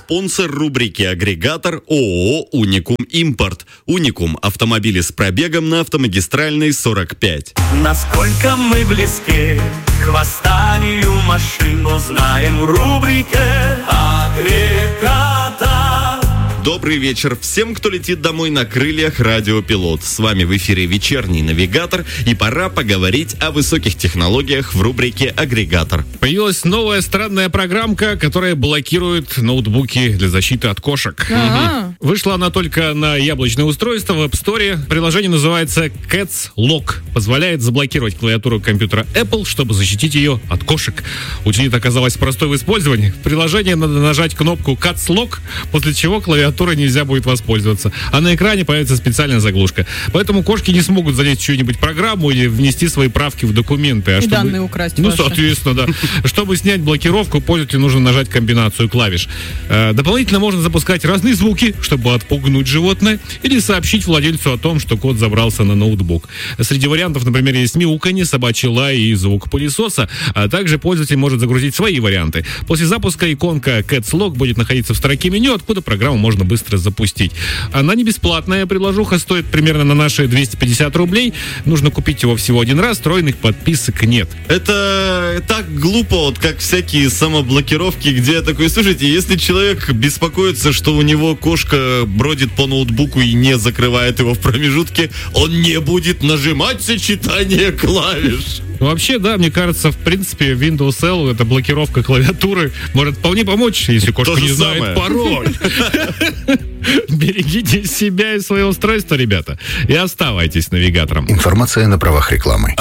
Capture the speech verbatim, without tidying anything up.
Спонсор рубрики «Агрегатор» ООО «Уникум Импорт». «Уникум» – автомобили с пробегом на автомагистральной сорок пять. Насколько мы близки к восстанию машин, узнаем в рубрике «Агрегатор». Добрый вечер всем, кто летит домой на крыльях радиопилот. С вами в эфире вечерний навигатор, и пора поговорить о высоких технологиях в рубрике «Агрегатор». Появилась новая странная программка, которая блокирует ноутбуки для защиты от кошек. Ага. Вышла она только на яблочное устройство в App Store. Приложение называется Cats Lock. Позволяет заблокировать клавиатуру компьютера Apple, чтобы защитить ее от кошек. Утилит оказалась простой в использовании. В приложении надо нажать кнопку Cats Lock, после чего клавиатура нельзя будет воспользоваться. А на экране появится специальная заглушка. Поэтому кошки не смогут залезть в чью-нибудь программу или внести свои правки в документы. А И чтобы... данные украсть Ну, ваши. соответственно, да. Чтобы снять блокировку, пользователю нужно нажать комбинацию клавиш. Э, дополнительно можно запускать разные звуки, чтобы отпугнуть животное, или сообщить владельцу о том, что кот забрался на ноутбук. Среди вариантов, например, есть мяуканье, собачий лай и звук пылесоса, а также пользователь может загрузить свои варианты. После запуска иконка Cats Lock будет находиться в строке меню, откуда программу можно быстро запустить. Она не бесплатная, приложуха стоит примерно на наши двести пятьдесят рублей. Нужно купить его всего один раз, встроенных подписок нет. Это так глупо, вот как всякие самоблокировки, где такой, слушайте, если человек беспокоится, что у него кошка бродит по ноутбуку и не закрывает его в промежутке, он не будет нажимать сочетание клавиш. Вообще, да, мне кажется, в принципе, Windows L, эта блокировка клавиатуры, может вполне помочь, если кошка То же не самое. знает пароль. Берегите себя и свое устройство, ребята, и оставайтесь навигатором. Информация на правах рекламы.